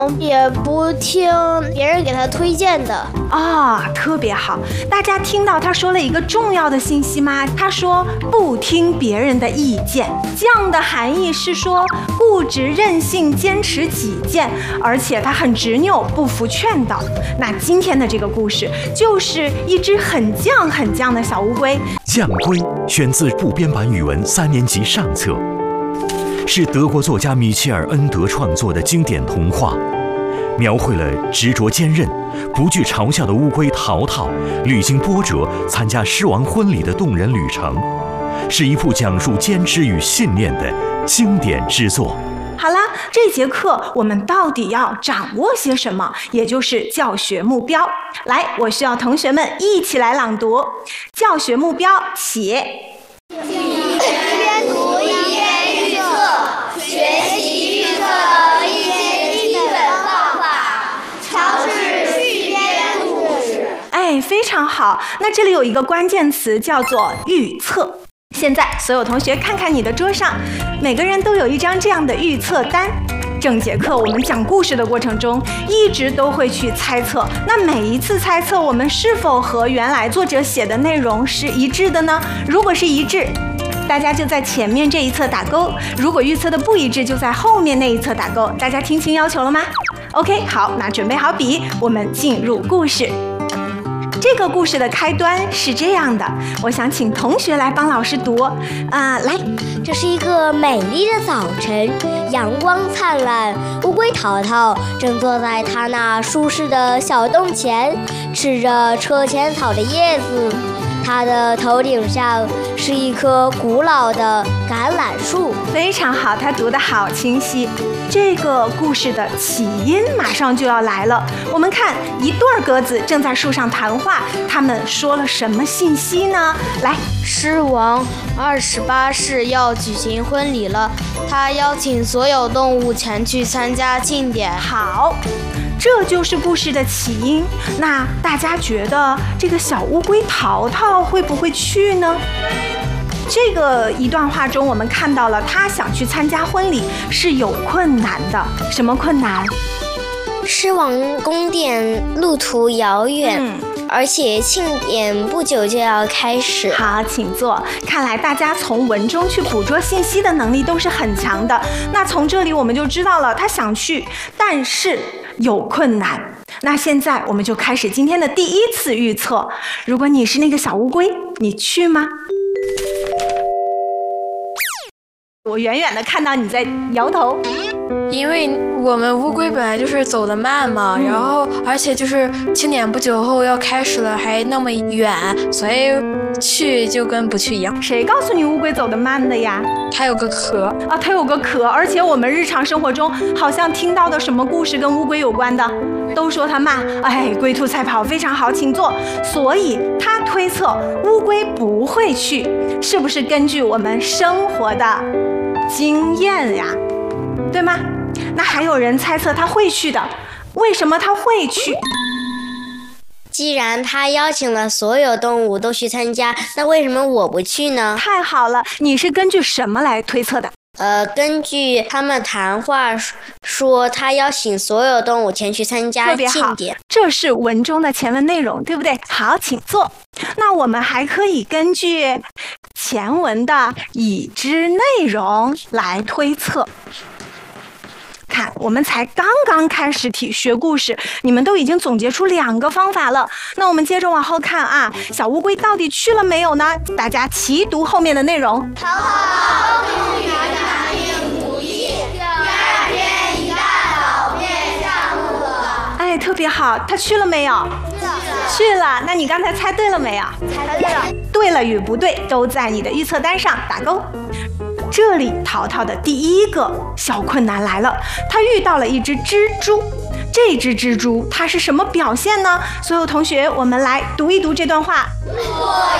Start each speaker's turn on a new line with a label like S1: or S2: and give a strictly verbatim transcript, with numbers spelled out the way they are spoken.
S1: 也不听别人给他推荐的。
S2: 啊、哦，特别好！大家听到他说了一个重要的信息吗？他说不听别人的意见，这样的含义是说固执任性，坚持己见，而且他很执拗，不服劝导。那今天的这个故事就是一只很犟很犟的小乌龟。
S3: 犟龟选自部编版语文三年级上册，是德国作家米切尔·恩德创作的经典童话，描绘了执着坚韧、不惧嘲笑的乌龟淘淘历经波折参加狮王婚礼的动人旅程，是一部讲述坚持与信念的经典之作。
S2: 好了，这节课我们到底要掌握些什么？也就是教学目标。来，我需要同学们一起来朗读教学目标，写。
S4: 一边读一边预测，学习预测的一些基本方法，尝试续编故事。
S2: 哎，非常好。那这里有一个关键词叫做预测。现在所有同学看看你的桌上，每个人都有一张这样的预测单。整节课我们讲故事的过程中，一直都会去猜测，那每一次猜测我们是否和原来作者写的内容是一致的呢？如果是一致，大家就在前面这一侧打勾；如果预测的不一致，就在后面那一侧打勾。大家听清要求了吗？ OK， 好，那准备好笔，我们进入故事。这个故事的开端是这样的，我想请同学来帮老师读啊、呃，来，
S1: 这是一个美丽的早晨，阳光灿烂，乌龟淘淘正坐在他那舒适的小洞前，吃着车前草的叶子。它的头顶上是一棵古老的橄榄树。
S2: 非常好，他读得好清晰。这个故事的起因马上就要来了。我们看一对鸽子正在树上谈话，他们说了什么信息呢？来，
S5: 狮王二十八世要举行婚礼了，他邀请所有动物前去参加庆典。
S2: 好，这就是故事的起因。那大家觉得这个小乌龟淘淘会不会去呢？这个一段话中，我们看到了他想去参加婚礼是有困难的。什么困难？
S1: 狮王宫殿路途遥远、嗯，而且庆典不久就要开始。
S2: 好，请坐。看来大家从文中去捕捉信息的能力都是很强的。那从这里我们就知道了，他想去，但是有困难。那现在我们就开始今天的第一次预测。如果你是那个小乌龟，你去吗？我远远的看到你在摇头。
S5: 因为我们乌龟本来就是走得慢嘛、嗯、然后而且就是庆典不久后要开始了，还那么远，所以去就跟不去一样。
S2: 谁告诉你乌龟走得慢的呀？
S5: 它有个壳
S2: 啊，它有个壳，而且我们日常生活中好像听到的什么故事跟乌龟有关的都说它慢。哎，龟兔赛跑，非常好，请坐。所以他推测乌龟不会去，是不是根据我们生活的经验呀？对吗？那还有人猜测他会去的，为什么他会去？
S1: 既然他邀请了所有动物都去参加，那为什么我不去呢？
S2: 太好了，你是根据什么来推测的？
S1: 呃，根据他们谈话说，他邀请所有动物前去参加庆典。
S2: 这是文中的前文内容，对不对？好，请坐。那我们还可以根据前文的已知内容来推测。看，我们才刚刚开始体学故事，你们都已经总结出两个方法了。那我们接着往后看啊，小乌龟到底去了没有呢？大家齐读后面的内容。
S4: 淘淘终于拿定主意，第二天一大早便上路了。
S2: 哎，特别好，他去了没有？去了。那你刚才猜对了没有？
S4: 猜对了。
S2: 对了与不对都在你的预测单上打勾。这里淘淘的第一个小困难来了，他遇到了一只蜘蛛。这只蜘蛛它是什么表现呢？所有同学，我们来读一读这段话。
S4: 落